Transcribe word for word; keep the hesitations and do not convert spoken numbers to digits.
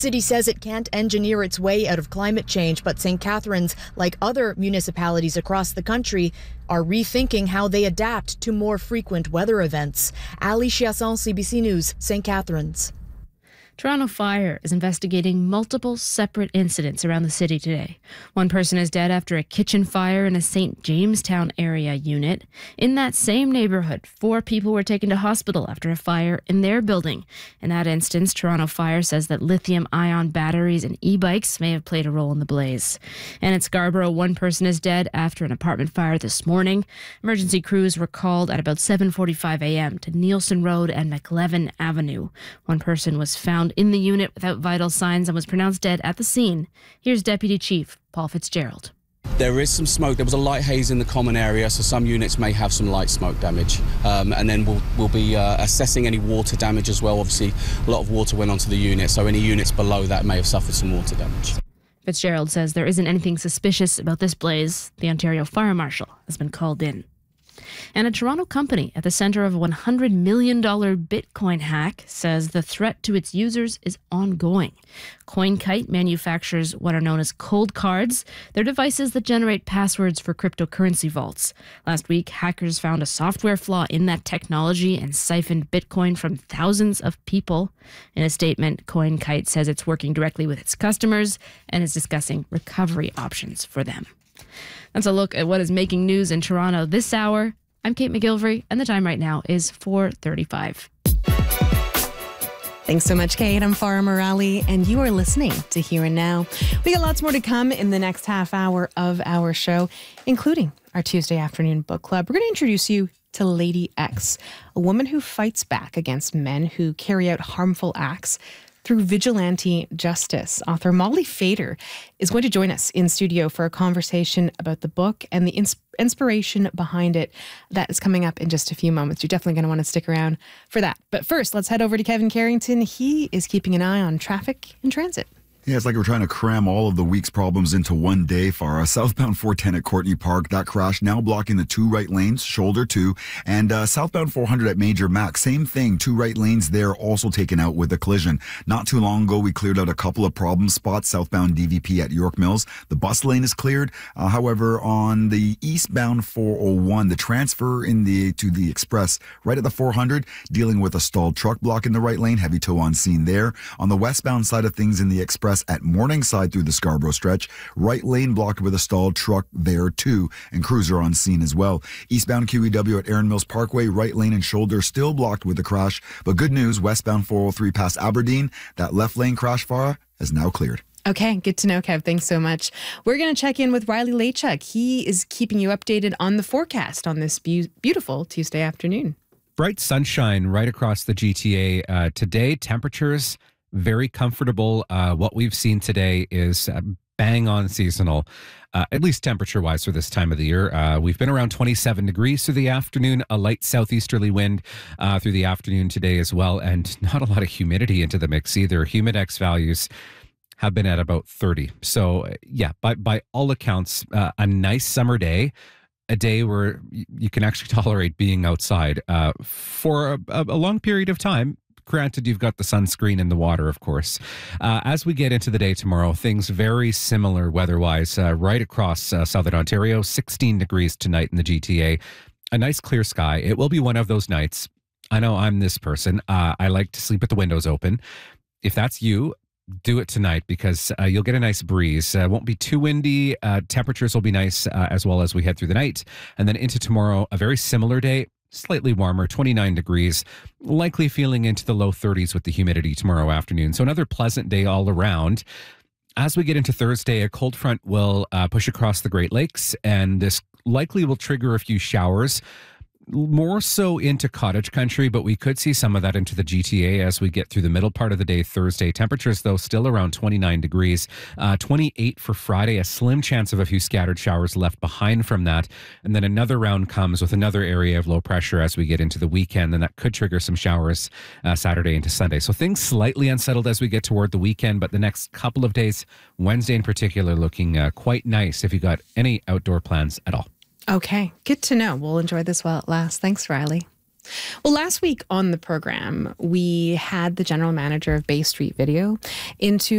City says it can't engineer its way out of climate change, but Saint Catharines, like other municipalities across the country, are rethinking how they adapt to more frequent weather events. Ali Chiasson, C B C News, Saint Catharines. Toronto Fire is investigating multiple separate incidents around the city today. One person is dead after a kitchen fire in a Saint Jamestown area unit. In that same neighborhood, four people were taken to hospital after a fire in their building. In that instance, Toronto Fire says that lithium-ion batteries and e-bikes may have played a role in the blaze. And in Scarborough, one person is dead after an apartment fire this morning. Emergency crews were called at about seven forty-five a.m. to Nielsen Road and McLevin Avenue. One person was found in the unit without vital signs and was pronounced dead at the scene. Here's Deputy Chief Paul Fitzgerald. There is some smoke. There was a light haze in the common area, so some units may have some light smoke damage. Um, and then we'll, we'll be uh, assessing any water damage as well. Obviously, a lot of water went onto the unit, so any units below that may have suffered some water damage. Fitzgerald says there isn't anything suspicious about this blaze. The Ontario Fire Marshal has been called in. And a Toronto company at the center of a one hundred million dollars Bitcoin hack says the threat to its users is ongoing. CoinKite manufactures what are known as cold cards. They're devices that generate passwords for cryptocurrency vaults. Last week, hackers found a software flaw in that technology and siphoned Bitcoin from thousands of people. In a statement, CoinKite says it's working directly with its customers and is discussing recovery options for them. That's a look at what is making news in Toronto this hour. I'm Kate McGilvery, and the time right now is four thirty-five. Thanks so much, Kate. I'm Farah Morali, and you are listening to Here and Now. We got lots more to come in the next half hour of our show, including our Tuesday afternoon book club. We're going to introduce you to Lady X, a woman who fights back against men who carry out harmful acts through vigilante justice. Author Molly Fader is going to join us in studio for a conversation about the book and the ins- inspiration behind it. That is coming up in just a few moments. You're definitely going to want to stick around for that. But first, let's head over to Kevin Carrington. He is keeping an eye on traffic and transit. Yeah, it's like we're trying to cram all of the week's problems into one day, Farah. Southbound four ten at Courtney Park, that crash now blocking the two right lanes, shoulder two. And uh, southbound four hundred at Major Mac, same thing, two right lanes there also taken out with a collision. Not too long ago, we cleared out a couple of problem spots, southbound D V P at York Mills. The bus lane is cleared. Uh, however, on the eastbound four oh one, the transfer in the to the express, right at the four hundred, dealing with a stalled truck blocking the right lane, heavy tow on scene there. On the westbound side of things in the express, at Morningside through the Scarborough stretch, right lane blocked with a stalled truck there too, and cruiser on scene as well. Eastbound Q E W at Erin Mills Parkway, right lane and shoulder still blocked with a crash, but good news, westbound four oh three past Aberdeen, that left lane crash, Farah, is now cleared. Okay, good to know, Kev. Thanks so much. We're going to check in with Riley Lachuk. He is keeping you updated on the forecast on this be- beautiful Tuesday afternoon. Bright sunshine right across the G T A uh, today. Temperatures very comfortable. Uh, what we've seen today is uh, bang on seasonal, uh, at least temperature wise for this time of the year. Uh, we've been around twenty-seven degrees through the afternoon, a light southeasterly wind uh, through the afternoon today as well, and not a lot of humidity into the mix either. Humidex values have been at about thirty. So yeah, by, by all accounts, uh, a nice summer day. A day where you can actually tolerate being outside uh, for a, a long period of time. Granted, you've got the sunscreen in the water, of course. Uh, as we get into the day tomorrow, things very similar weather-wise uh, right across uh, southern Ontario. sixteen degrees tonight in the G T A. A nice clear sky. It will be one of those nights. I know I'm this person. Uh, I like to sleep with the windows open. If that's you, do it tonight because uh, you'll get a nice breeze. Uh, won't be too windy. Uh, temperatures will be nice uh, as well as we head through the night. And then into tomorrow, a very similar day. Slightly warmer, twenty-nine degrees, likely feeling into the low thirties with the humidity tomorrow afternoon. So another pleasant day all around. As we get into Thursday, a cold front will uh, push across the Great Lakes, and this likely will trigger a few showers. More so into cottage country, but we could see some of that into the G T A as we get through the middle part of the day Thursday. Temperatures, though, still around twenty-nine degrees. Uh, twenty-eight for Friday, a slim chance of a few scattered showers left behind from that. And then another round comes with another area of low pressure as we get into the weekend, and that could trigger some showers uh, Saturday into Sunday. So things slightly unsettled as we get toward the weekend, but the next couple of days, Wednesday in particular, looking uh, quite nice if you got any outdoor plans at all. Okay, good to know. We'll enjoy this while it lasts. Thanks, Riley. Well, last week on the program, we had the general manager of Bay Street Video into